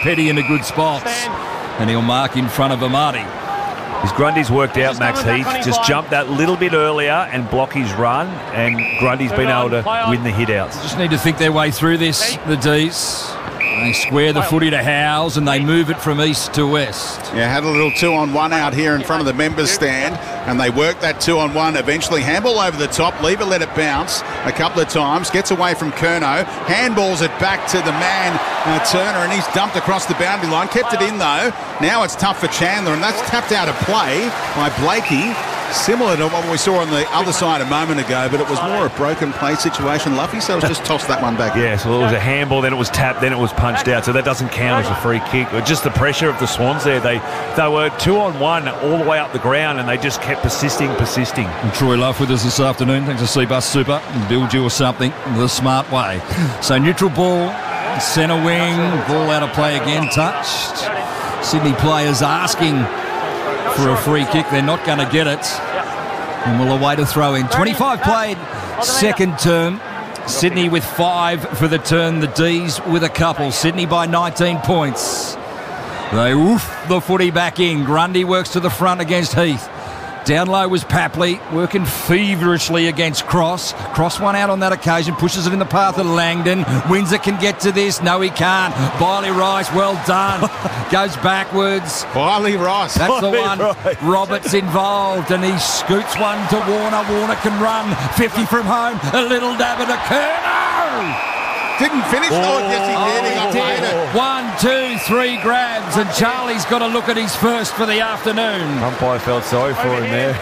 Petty in a good spot. And he'll mark in front of Amati. His Grundy's worked out, Max Heath. Just jumped that little bit earlier and block his run, and Grundy's been able to win the hit-outs. Just need to think their way through this, the D's. They square the footy to Howes and they move it from east to west. Yeah, had a little 2-on-1 out here in front of the members stand, and they worked that 2-on-1. Eventually, handball over the top. Lever let it bounce a couple of times. Gets away from Curnow. Handballs it back to the man, Turner, and he's dumped across the boundary line. Kept it in, though. Now it's tough for Chandler, and that's tapped out of play by Blakey. Similar to what we saw on the other side a moment ago, but it was more a broken play situation, Luffy, so it's just tossed that one back. Yeah, so it was a handball, then it was tapped, then it was punched out, so that doesn't count as a free kick. But just the pressure of the Swans there, they were 2-on-1 all the way up the ground, and they just kept persisting. And Troy Luff with us this afternoon. Thanks to Seabus Super and build you or something the smart way. So neutral ball, centre wing, ball out of play again, touched. Sydney players asking for a free kick. They're not going to get it. And we'll await a throw in. 25 played, second term. Sydney with 5 for the turn. The D's with a couple. Sydney by 19 points. They woof the footy back in. Grundy works to the front against Heath. Down low was Papley, working feverishly against Cross. Cross one out on that occasion, pushes it in the path of Langdon. Windsor can get to this. No, he can't. Biley Rice, well done. Goes backwards. Biley Rice. That's the one. Roberts involved, and he scoots one to Warner. Warner can run. 50 from home. A little dab at a Curnow. Didn't finish. Yes, he did. He did. 1, 2, 3 grabs, and Charlie's got to look at his first for the afternoon. Umpire felt sorry for him there.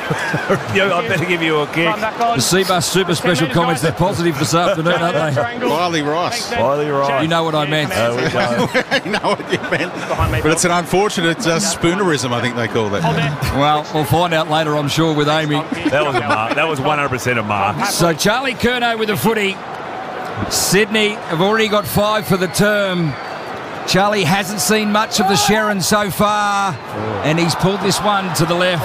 I better give you a kick. The Seabus Super special comments, they're positive this afternoon, aren't they? Biley Rice. You know what I meant. You know what you meant. But it's an unfortunate spoonerism, I think they call that. Well, we'll find out later, I'm sure, with Amy. That was a mark. That was 100% a mark. So Charlie Curnow with the footy. Sydney have already got 5 for the term. Charlie hasn't seen much of the Sherrin so far, and he's pulled this one to the left.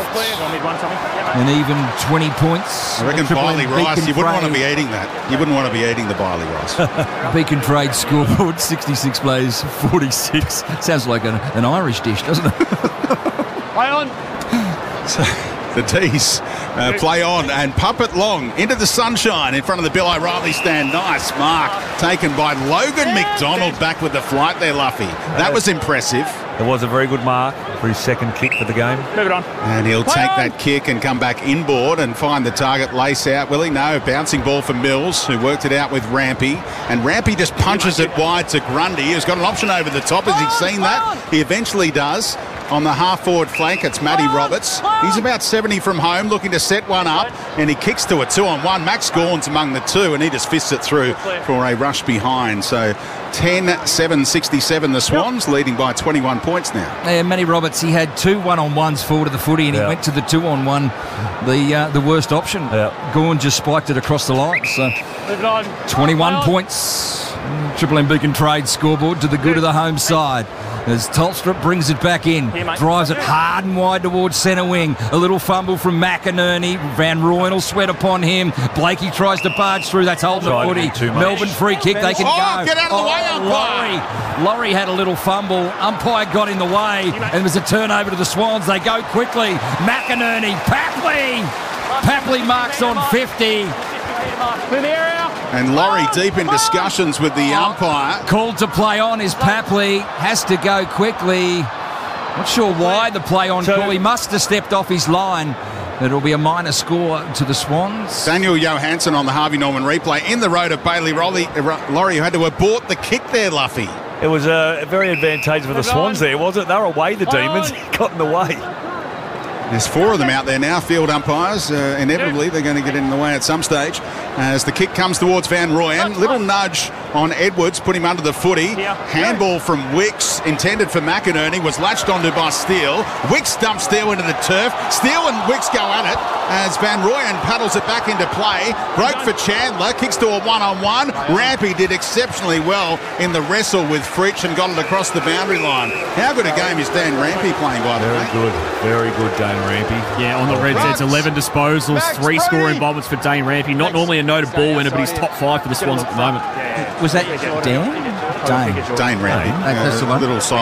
An even 20 points. I reckon Biley Rice, you wouldn't want to be eating that. You wouldn't want to be eating the Biley Rice. Beacon Trade scoreboard, 66 plays, 46. Sounds like an Irish dish, doesn't it? Play on. The D's play on and pump it long into the sunshine in front of the Bill O'Reilly stand. Nice mark taken by Logan McDonald back with the flight there, Luffy. That was impressive. It was a very good mark for his second kick for the game. Move it on. And he'll take that kick and come back inboard and find the target lace out. Will he? No. Bouncing ball for Mills, who worked it out with Rampy. And Rampy just punches it wide to Grundy, who's got an option over the top. Has he seen that? He eventually does. On the half-forward flank, it's Matty Roberts. He's about 70 from home, looking to set one up, and he kicks to a 2-on-1. Max Gawn's among the 2, and he just fists it through for a rush behind. So 10-7-67, the Swans, leading by 21 points now. Yeah, Matty Roberts, he had 2 1-on-1s forward of the footy, and he went to the 2-on-1, the worst option. Gawn just spiked it across the line. So 21 points. Triple M Beacon Trade scoreboard to the good of the home side. As Tolstrup brings it back in, drives it hard and wide towards centre wing. A little fumble from McInerney. Van Rooyen will sweat upon him. Blakey tries to barge through. That's holding the footy. Melbourne free kick. They can go. Get out of the way, umpire. Laurie had a little fumble. Umpire got in the way, and there was a turnover to the Swans. They go quickly. McInerney. Papley marks on 50. And Laurie deep in discussions with the umpire. Called to play on is Papley. Has to go quickly. Not sure why the play on call. He must have stepped off his line. It'll be a minor score to the Swans. Daniel Johansson on the Harvey Norman replay in the road of Bailey Laurie, who had to abort the kick there, Luffy. It was very advantageous for the Swans there, wasn't it? They were away, the Demons. Got in the way. There's 4 of them out there now, field umpires. Inevitably, they're going to get in the way at some stage. As the kick comes towards Van Rooyen. Little nudge on Edwards, put him under the footy. Handball from Wicks, intended for McInerney, was latched onto by Steele. Wicks dumps Steele into the turf. Steele and Wicks go at it as Van Rooyen paddles it back into play. Broke for Chandler, kicks to a 1-on-1. Rampy did exceptionally well in the wrestle with Fritsch and got it across the boundary line. How good a game is Dan Rampy playing, by the way? Very good Dan Rampy. Yeah, on the Reds, it's 11 disposals, 3 scoring involvements for Dane Rampy. Not normally a noted ball winner, but he's top 5 for the Swans at the moment. Was that Dan? Dane Rampy. That's the one. Little